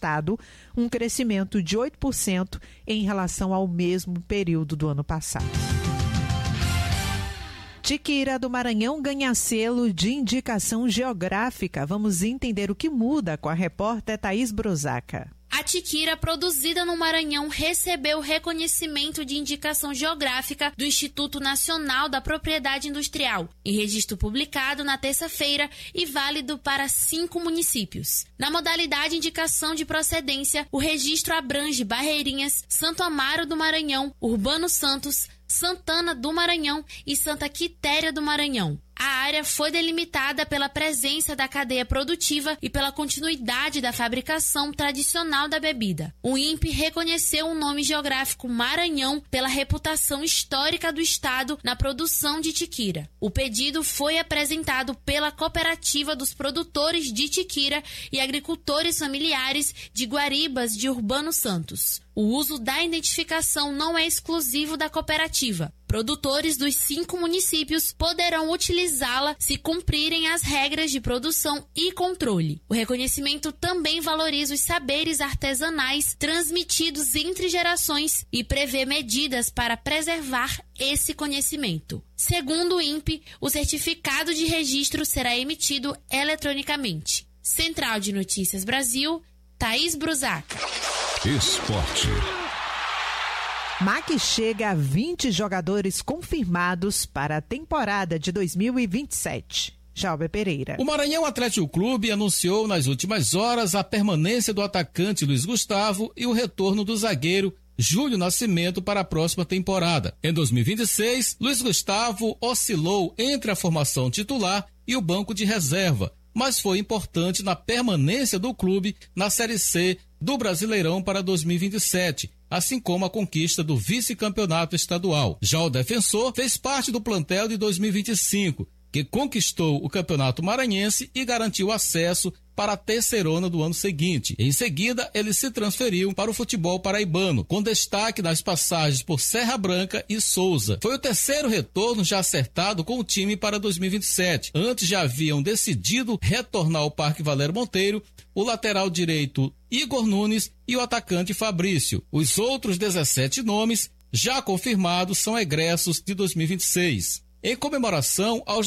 estado, um crescimento de 8% em relação ao mesmo período do ano passado. Tiquira do Maranhão ganha selo de indicação geográfica. Vamos entender o que muda com a repórter Thaís Brusaca. A tiquira produzida no Maranhão recebeu reconhecimento de indicação geográfica do Instituto Nacional da Propriedade Industrial, em registro publicado na terça-feira e válido para 5 municípios. Na modalidade indicação de procedência, o registro abrange Barreirinhas, Santo Amaro do Maranhão, Urbano Santos, Santana do Maranhão e Santa Quitéria do Maranhão. A área foi delimitada pela presença da cadeia produtiva e pela continuidade da fabricação tradicional da bebida. O INPE reconheceu o nome geográfico Maranhão pela reputação histórica do estado na produção de tiquira. O pedido foi apresentado pela Cooperativa dos Produtores de Tiquira e Agricultores Familiares de Guaribas de Urbano Santos. O uso da identificação não é exclusivo da cooperativa. Produtores dos 5 municípios poderão utilizá-la se cumprirem as regras de produção e controle. O reconhecimento também valoriza os saberes artesanais transmitidos entre gerações e prevê medidas para preservar esse conhecimento. Segundo o INPE, o certificado de registro será emitido eletronicamente. Central de Notícias Brasil, Thaís Brusaca. Esporte. MAC chega a 20 jogadores confirmados para a temporada de 2027. Jalber Pereira. O Maranhão Atlético Clube anunciou nas últimas horas a permanência do atacante Luiz Gustavo e o retorno do zagueiro Júlio Nascimento para a próxima temporada. Em 2026, Luiz Gustavo oscilou entre a formação titular e o banco de reserva, mas foi importante na permanência do clube na Série C do Brasileirão para 2027, assim como a conquista do vice-campeonato estadual. Já o defensor fez parte do plantel de 2025, que conquistou o Campeonato Maranhense e garantiu acesso para a terceirona do ano seguinte. Em seguida, ele se transferiu para o futebol paraibano, com destaque nas passagens por Serra Branca e Souza. Foi o terceiro retorno já acertado com o time para 2027. Antes já haviam decidido retornar ao Parque Valério Monteiro o lateral direito Igor Nunes e o atacante Fabrício. Os outros 17 nomes já confirmados são egressos de 2026. Em comemoração aos